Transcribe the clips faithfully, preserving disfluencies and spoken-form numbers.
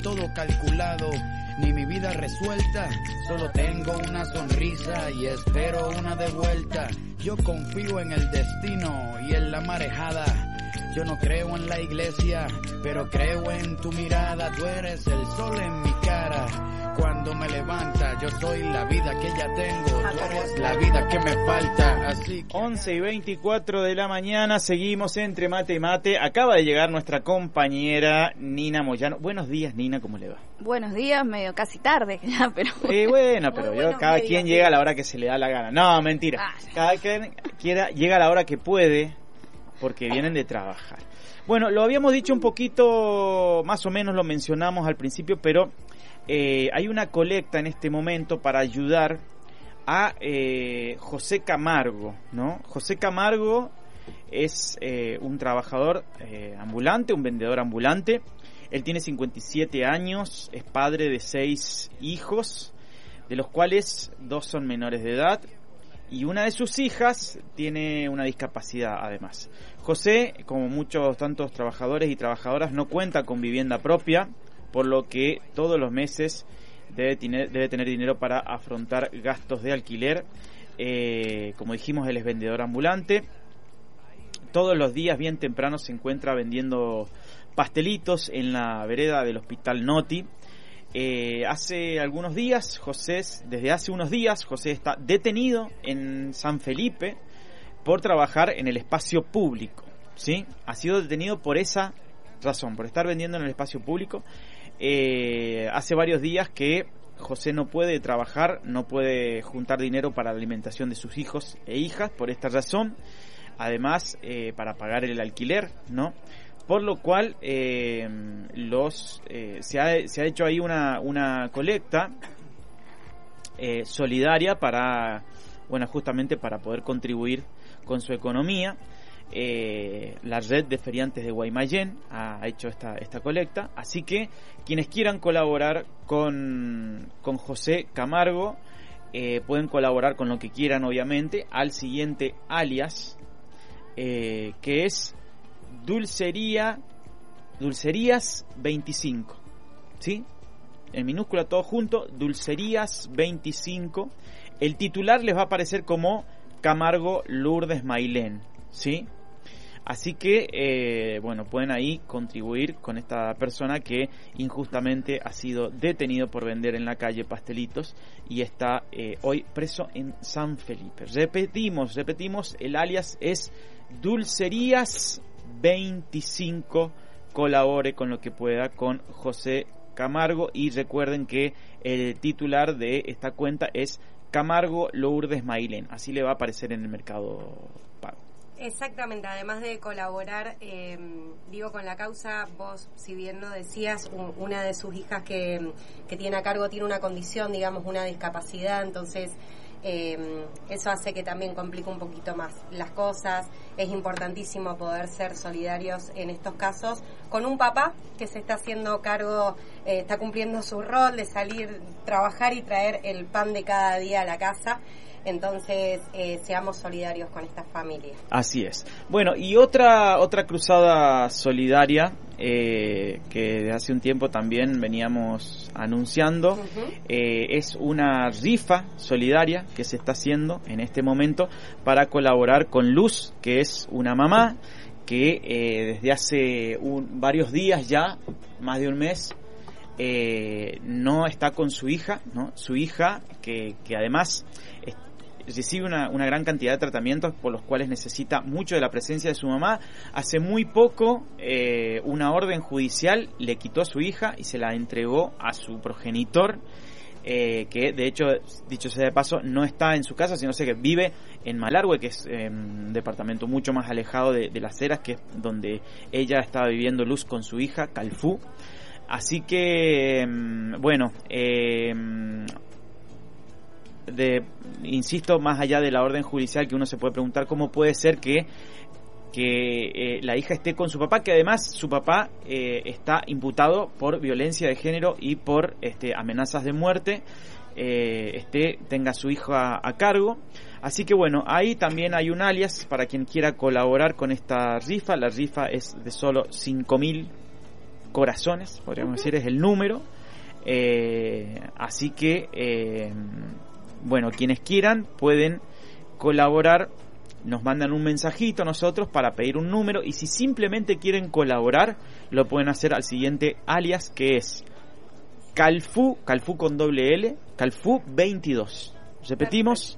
todo calculado, ni mi vida resuelta. Solo tengo una sonrisa y espero una de vuelta. Yo confío en el destino y en la marejada. Yo no creo en la iglesia, pero creo en tu mirada. Tú eres el sol en mi cara. Cuando me levanta, yo soy la vida que ya tengo. Tú eres la vida que me falta. Así que... once y veinticuatro de la mañana, seguimos entre mate y mate. Acaba de llegar nuestra compañera Nina Moyano. Buenos días, Nina, ¿cómo le va? Buenos días, medio casi tarde ya, pero... Eh, bueno, pero yo, cada quien llega a la hora que se le da la gana. No, mentira. Ah. Cada quien quiera, llega a la hora que puede, porque vienen de trabajar. Bueno, lo habíamos dicho un poquito, más o menos lo mencionamos al principio, pero eh, hay una colecta en este momento para ayudar a eh, José Camargo, ¿no? José Camargo es eh, un trabajador eh, ambulante, un vendedor ambulante. Él tiene cincuenta y siete años, es padre de seis hijos, de los cuales dos son menores de edad, y una de sus hijas tiene una discapacidad además. José, como muchos tantos trabajadores y trabajadoras, no cuenta con vivienda propia, por lo que todos los meses debe tener, debe tener dinero para afrontar gastos de alquiler. Eh, como dijimos, él es vendedor ambulante. Todos los días bien temprano se encuentra vendiendo pastelitos en la vereda del Hospital Noti. Eh, hace algunos días, José, desde hace unos días, José está detenido en San Felipe por trabajar en el espacio público, ¿sí? Ha sido detenido por esa razón, por estar vendiendo en el espacio público. Eh, hace varios días que José no puede trabajar, no puede juntar dinero para la alimentación de sus hijos e hijas por esta razón. Además, eh, para pagar el alquiler, ¿no? Por lo cual eh, los eh, se, ha, se ha hecho ahí una, una colecta eh, solidaria para, bueno, justamente para poder contribuir con su economía. Eh, la red de feriantes de Guaymallén ha hecho esta, esta colecta, así que quienes quieran colaborar con, con José Camargo eh, pueden colaborar con lo que quieran, obviamente, al siguiente alias, eh, que es Dulcería, Dulcerías veinticinco, ¿sí? En minúscula todo junto, Dulcerías veinticinco. El titular les va a aparecer como Camargo Lourdes Mailén, ¿sí? Así que, eh, bueno, pueden ahí contribuir con esta persona que injustamente ha sido detenido por vender en la calle pastelitos y está eh, hoy preso en San Felipe. Repetimos, repetimos, el alias es Dulcerías veinticinco. Colabore con lo que pueda con José Camargo y recuerden que el titular de esta cuenta es Camargo Lourdes Mailén. Así le va a aparecer en el Mercado Pago. Exactamente, además de colaborar, eh, digo, con la causa, vos, si bien no decías, un, una de sus hijas que, que tiene a cargo tiene una condición, digamos, una discapacidad, entonces eh, eso hace que también complique un poquito más las cosas. Es importantísimo poder ser solidarios en estos casos con un papá que se está haciendo cargo, eh, está cumpliendo su rol de salir, trabajar y traer el pan de cada día a la casa. Entonces, eh, seamos solidarios con estas familias. Así es. Bueno, y otra otra cruzada solidaria eh, que de hace un tiempo también veníamos anunciando, uh-huh. eh, es una rifa solidaria que se está haciendo en este momento para colaborar con Luz, que es una mamá que eh, desde hace un, varios días ya, más de un mes, eh, no está con su hija, ¿no? Su hija, que, que además es, recibe una, una gran cantidad de tratamientos por los cuales necesita mucho de la presencia de su mamá. Hace muy poco eh, una orden judicial le quitó a su hija y se la entregó a su progenitor, eh, que de hecho, dicho sea de paso, no está en su casa, sino que vive en Malargüe, que es eh, un departamento mucho más alejado de, de Las Heras, que es donde ella estaba viviendo Luz con su hija, Calfú. Así que, bueno, eh, de, insisto, más allá de la orden judicial, que uno se puede preguntar cómo puede ser que, que eh, la hija esté con su papá, que además su papá eh, está imputado por violencia de género y por este, amenazas de muerte, eh, este, tenga a su hijo a, a cargo. Así que bueno, ahí también hay un alias para quien quiera colaborar con esta rifa. La rifa es de solo cinco mil corazones, podríamos uh-huh. decir, es el número. Eh, así que, eh, bueno, quienes quieran pueden colaborar, nos mandan un mensajito a nosotros para pedir un número, y si simplemente quieren colaborar, lo pueden hacer al siguiente alias, que es Calfu, Calfu con doble L, Calfu veintidós. Repetimos,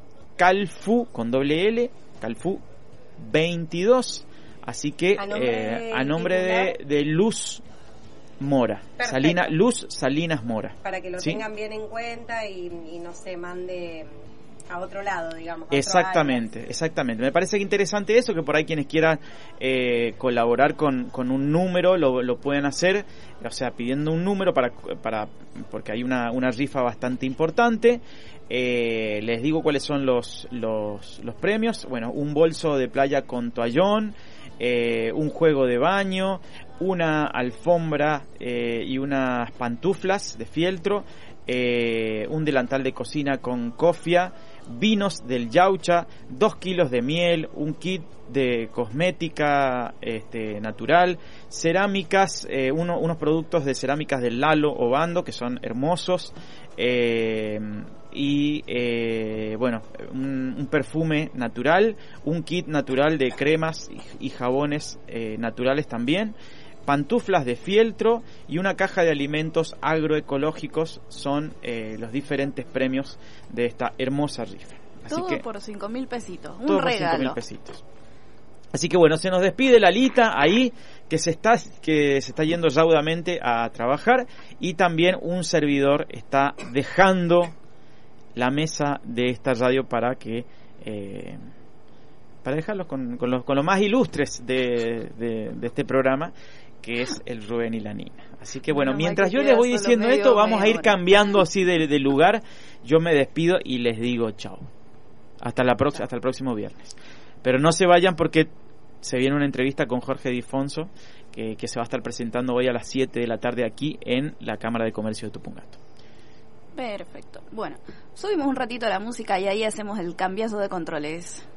Calfu con doble L, Calfu veintidós. Así que a nombre, eh, de, a nombre de, de Luz Mora, Salina, Luz Salinas Mora. Para que lo ¿sí? tengan bien en cuenta y, y no se mande a otro lado, digamos. A exactamente, otro exactamente. Me parece que interesante eso, que por ahí quienes quieran eh, colaborar con, con un número lo, lo pueden hacer, o sea, pidiendo un número para, para porque hay una, una rifa bastante importante. Eh, les digo cuáles son los, los, los premios. Bueno, un bolso de playa con toallón, eh, un juego de baño, una alfombra eh, y unas pantuflas de fieltro, eh, un delantal de cocina con cofia, vinos del Yaucha, dos kilos de miel, un kit de cosmética este, natural, cerámicas, eh, uno, unos productos de cerámicas del Lalo Obando que son hermosos, eh, y eh, bueno, un, un perfume natural, un kit natural de cremas y, y jabones eh, naturales también, pantuflas de fieltro y una caja de alimentos agroecológicos son eh, los diferentes premios de esta hermosa rifa. Así todo que, por cinco mil pesitos, un todo regalo. Por cinco mil pesitos. Así que bueno, se nos despide Lalita ahí, que se está que se está yendo raudamente a trabajar, y también un servidor está dejando la mesa de esta radio para que eh, para dejarlos con, con los con los más ilustres de, de, de este programa, que es el Rubén y la Nina. Así que bueno, no, mientras yo les voy diciendo esto, vamos a ir cambiando así de, de lugar. Yo me despido y les digo chao. Hasta la próxima, hasta el próximo viernes. Pero no se vayan, porque se viene una entrevista con Jorge Difonso que, que se va a estar presentando hoy a las siete de la tarde aquí en la Cámara de Comercio de Tupungato. Perfecto. Bueno, subimos un ratito la música y ahí hacemos el cambiazo de controles.